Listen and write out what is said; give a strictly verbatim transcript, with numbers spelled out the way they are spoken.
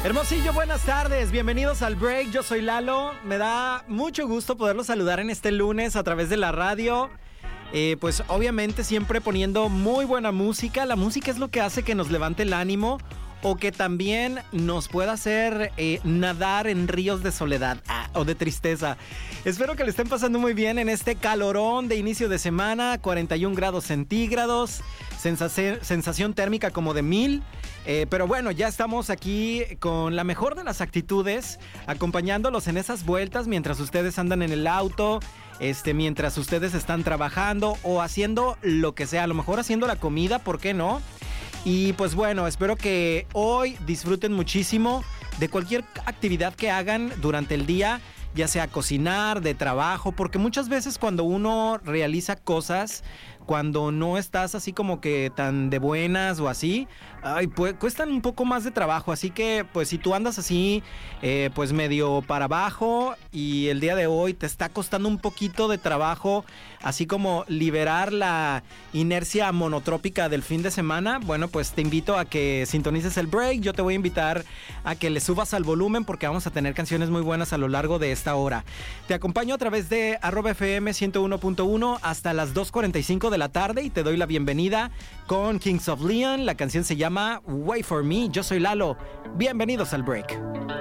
Hermosillo, buenas tardes, bienvenidos al break, yo soy Lalo, me da mucho gusto poderlos saludar en este lunes a través de la radio, eh, pues obviamente siempre poniendo muy buena música, la música es lo que hace que nos levante el ánimo o que también nos pueda hacer eh, nadar en ríos de soledad ah, o de tristeza. Espero que le estén pasando muy bien en este calorón de inicio de semana, cuarenta y un grados centígrados, sensación, sensación térmica como de mil. Eh, pero bueno, ya estamos aquí con la mejor de las actitudes, acompañándolos en esas vueltas mientras ustedes andan en el auto, este, mientras ustedes están trabajando o haciendo lo que sea, a lo mejor haciendo la comida, ¿por qué no? Y pues bueno, espero que hoy disfruten muchísimo de cualquier actividad que hagan durante el día, ya sea cocinar, de trabajo, porque muchas veces cuando uno realiza cosas, cuando no estás así como que tan de buenas o así, ay, pues cuestan un poco más de trabajo, así que pues si tú andas así, eh, pues medio para abajo y el día de hoy te está costando un poquito de trabajo, así como liberar la inercia monotrópica del fin de semana, bueno, pues te invito a que sintonices el break, yo te voy a invitar a que le subas al volumen porque vamos a tener canciones muy buenas a lo largo de esta hora. Te acompaño a través de arroba F M ciento uno punto uno hasta las dos cuarenta y cinco de la tarde y te doy la bienvenida con Kings of Leon. La canción se llama Wait for Me. Yo soy Lalo. Bienvenidos al break.